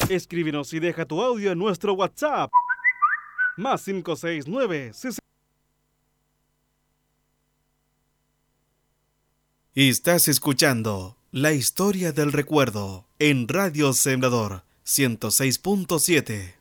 Escríbenos y deja tu audio en nuestro WhatsApp. Más 569. Estás escuchando La Historia del Recuerdo en Radio Sembrador 106.7.